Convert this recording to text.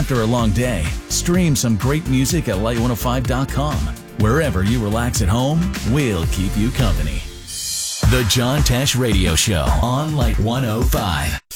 After a long day, stream some great music at Light105.com. Wherever you relax at home, we'll keep you company. The John Tesh Radio Show on Light 105.